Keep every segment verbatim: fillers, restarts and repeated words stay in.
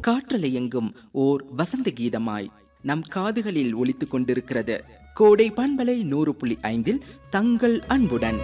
காற்றலை எங்கும் ஓர் வசந்த கீதமாய் நம் காதுகளில் ஒலித்துக் கொண்டிருக்கிறது. கோடை பண்பலை நூறு புள்ளி ஐந்தில் தங்கள் அன்புடன்.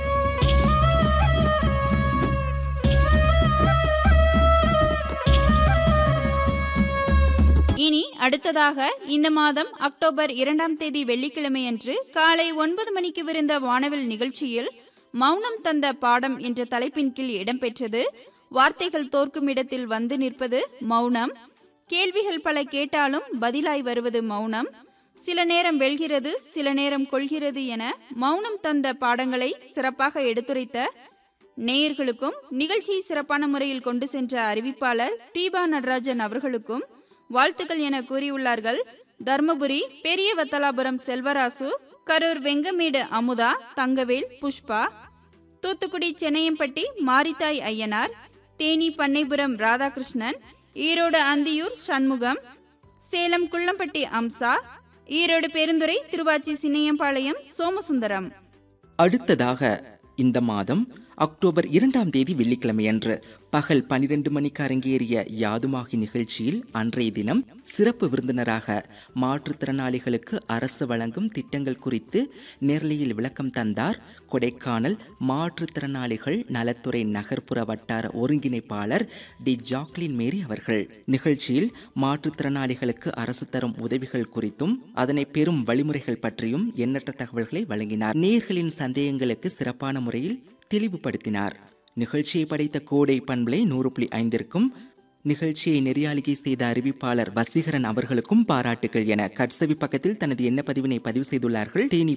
இனி அடுத்ததாக இந்த மாதம் அக்டோபர் இரண்டாம் தேதி வெள்ளிக்கிழமை அன்று காலை ஒன்பது மணிக்கு விருந்த வானவில் நிகழ்ச்சியில் மௌனம் தந்த பாடம் என்ற தலைப்பின் கீழ் இடம்பெற்றது. வார்த்தைகள் தோற்கும் இடத்தில் வந்து நிற்பது மௌனம். கேள்விகள் பல கேட்டாலும் பதிலாய் வருவது மௌனம். சில நேரம் வெல்கிறது, சில நேரம் கொள்கிறது என மௌனம் தந்த பாடங்களை சிறப்பாக எடுத்துரைத்த நேயர்களுக்கும் நிகழ்ச்சியை சிறப்பான முறையில் கொண்டு சென்ற அறிவிப்பாளர் தீபா நடராஜன் அவர்களுக்கும் வாழ்த்துக்கள் என கூறியுள்ளார்கள். தர்மபுரி பெரிய வத்தலாபுரம் செல்வராசு, கரூர் வெங்கமேடு அமுதா, தங்கவேல், புஷ்பா, தூத்துக்குடி சென்னையம்பட்டி மாரித்தாய் ஐயனார், தேனி பண்ணைபுரம் ராதாகிருஷ்ணன், ஈரோடு அந்தியூர் சண்முகம், சேலம் குள்ளம்பட்டி அம்சா, ஈரோடு பெருந்துறை திருவாச்சி சின்னையம்பாளையம் சோமசுந்தரம். அடுத்ததாக இந்த மாதம் அக்டோபர் இரண்டாம் தேதி வெள்ளிக்கிழமை அன்று பகல் பனிரெண்டு மணிக்கு அரங்கேறிய யாதுமாகி நிகழ்ச்சியில் அன்றைய தினம் சிறப்பு விருந்தினராக மாற்றுத்திறனாளிகளுக்கு அரசு வழங்கும் திட்டங்கள் குறித்து நேரலையில் விளக்கம் தந்தார் கொடைக்கானல் மாற்றுத்திறனாளிகள் நலத்துறை நகர்ப்புற வட்டார ஒருங்கிணைப்பாளர் டி ஜாக்லின் மேரி அவர்கள். நிகழ்ச்சியில் மாற்றுத்திறனாளிகளுக்கு அரசு தரும் உதவிகள் குறித்தும் அதனை பெறும் வழிமுறைகள் பற்றியும் எண்ணற்ற தகவல்களை வழங்கினார். நேயர்களின் சந்தேகங்களுக்கு சிறப்பான முறையில் தெளிவுபடுத்தினார். நிகழ்ச்சியை படைத்த கோடை பண்பலை நூறு புள்ளி ஐந்திற்கும் நிகழ்ச்சியை நெறியாளிகை செய்த அறிவிப்பாளர் வசீகரன் அவர்களுக்கும் பாராட்டுகள் என கட்சவி பக்கத்தில் தனது எண்ண பதிவினை பதிவு செய்துள்ளார்கள் தேனி